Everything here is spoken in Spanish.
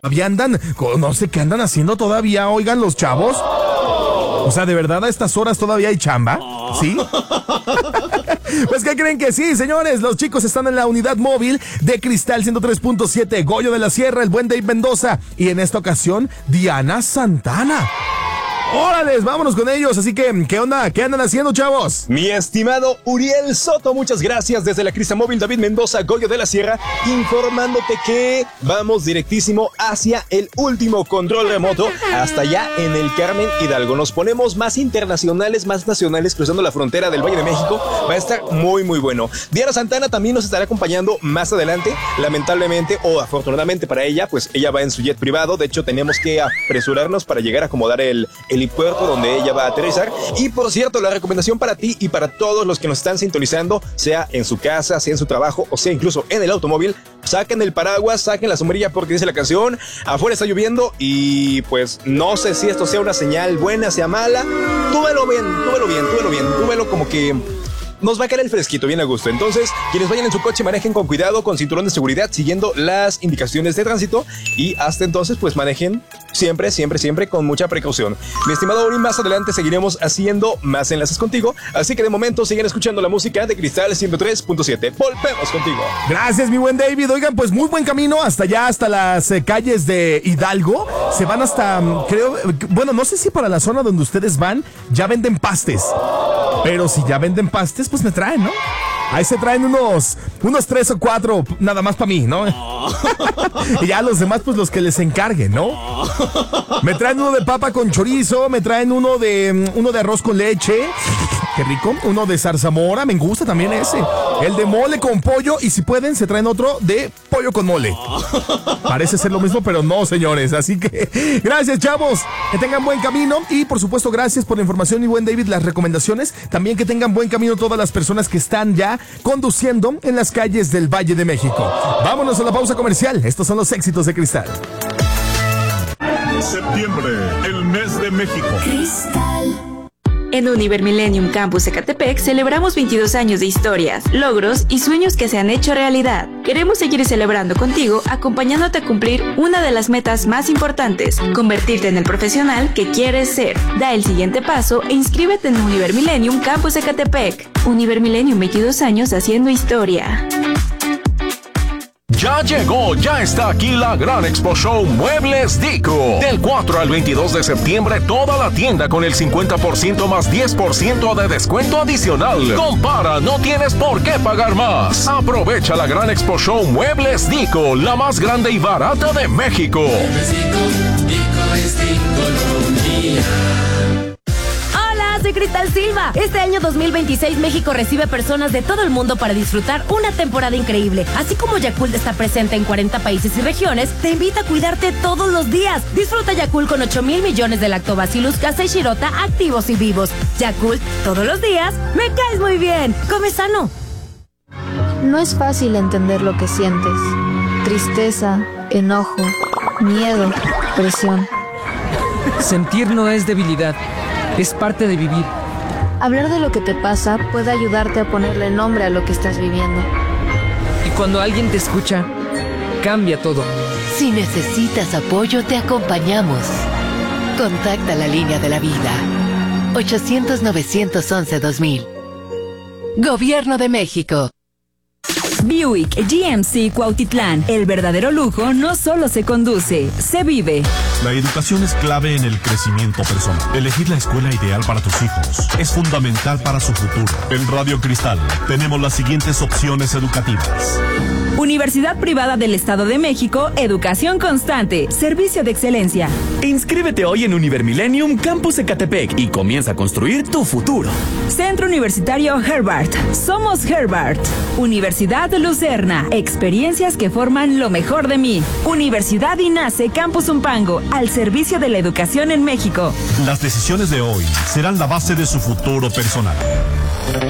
Todavía andan, no sé qué andan haciendo todavía, oigan, los chavos. O sea, ¿de verdad a estas horas todavía hay chamba? ¿Sí? Pues, ¿qué creen que sí, señores? Los chicos están en la unidad móvil de Cristal 103.7, Goyo de la Sierra, el buen Dave Mendoza y en esta ocasión, Diana Santana. ¡Órales! Vámonos con ellos. Así que, ¿qué onda? ¿Qué andan haciendo, chavos? Mi estimado Uriel Soto, muchas gracias. Desde la Cristal Móvil, David Mendoza, Goyo de la Sierra, informándote que vamos directísimo hacia el último control remoto, hasta allá en el Carmen Hidalgo. Nos ponemos más internacionales, más nacionales, cruzando la frontera del Valle de México. Va a estar muy, muy bueno. Diana Santana también nos estará acompañando más adelante. Lamentablemente, o afortunadamente para ella, pues ella va en su jet privado. De hecho, tenemos que apresurarnos para llegar a acomodar el puerto donde ella va a aterrizar. Y por cierto, la recomendación para ti y para todos los que nos están sintonizando, sea en su casa, sea en su trabajo o sea incluso en el automóvil, saquen el paraguas, saquen la sombrilla porque dice la canción, afuera está lloviendo y pues no sé si esto sea una señal buena, sea mala. Tú velo como que nos va a caer el fresquito bien a gusto. Entonces, quienes vayan en su coche, manejen con cuidado, con cinturón de seguridad, siguiendo las indicaciones de tránsito. Y hasta entonces, pues manejen siempre con mucha precaución. Mi estimado Uri, más adelante seguiremos haciendo más enlaces contigo. Así que de momento siguen escuchando la música de Cristal 103.7. Volvemos contigo. Gracias, mi buen David. Oigan, pues muy buen camino hasta allá, hasta las calles de Hidalgo. Se van hasta, creo, bueno, no sé si para la zona donde ustedes van ya venden pastes. Pero si ya venden pastes, pues me traen, ¿no? Ahí se traen unos 3 o 4, nada más para mí, ¿no? Y ya los demás, pues los que les encarguen, ¿no? Me traen uno de papa con chorizo, me traen uno de arroz con leche. Qué rico. Uno de zarzamora, me gusta también ese. El de mole con pollo y si pueden, se traen otro de pollo con mole. Parece ser lo mismo, pero no, señores. Así que, gracias, chavos. Que tengan buen camino y, por supuesto, gracias por la información y buen David, las recomendaciones. También que tengan buen camino todas las personas que están ya conduciendo en las calles del Valle de México. Vámonos a la pausa comercial. Estos son los éxitos de Cristal. Septiembre, el mes de México. Cristal. En Univer Millennium Campus Ecatepec celebramos 22 años de historias, logros y sueños que se han hecho realidad. Queremos seguir celebrando contigo, acompañándote a cumplir una de las metas más importantes, convertirte en el profesional que quieres ser. Da el siguiente paso e inscríbete en Univer Millennium Campus Ecatepec. Univer Millennium, 22 años haciendo historia. Ya llegó, ya está aquí la gran Expo Show Muebles Dico. Del 4 al 22 de septiembre, toda la tienda con el 50% más 10% de descuento adicional. Compara, no tienes por qué pagar más. Aprovecha la gran Expo Show Muebles Dico, la más grande y barata de México. Dico es Dicología. Soy Cristal Silva. Este año 2026 México recibe personas de todo el mundo para disfrutar una temporada increíble. Así como Yakult está presente en 40 países y regiones, te invita a cuidarte todos los días. Disfruta Yakult con 8,000 millones de lactobacillus casei shirota activos y vivos. Yakult, todos los días, me caes muy bien. Come sano. No es fácil entender lo que sientes. Tristeza, enojo, miedo, presión. Sentir no es debilidad. Es parte de vivir. Hablar de lo que te pasa puede ayudarte a ponerle nombre a lo que estás viviendo. Y cuando alguien te escucha, cambia todo. Si necesitas apoyo, te acompañamos. Contacta la línea de la vida. 800-911-2000. Gobierno de México. Buick GMC Cuautitlán. El verdadero lujo no solo se conduce, se vive. La educación es clave en el crecimiento personal. Elegir la escuela ideal para tus hijos es fundamental para su futuro. En Radio Cristal tenemos las siguientes opciones educativas. Universidad Privada del Estado de México, educación constante, servicio de excelencia. Inscríbete hoy en Univer Millennium Campus Ecatepec y comienza a construir tu futuro. Centro Universitario Herbart. Somos Herbart. Universidad de Lucerna. Experiencias que forman lo mejor de mí. Universidad INACE Campus Umpango, al servicio de la educación en México. Las decisiones de hoy serán la base de su futuro personal.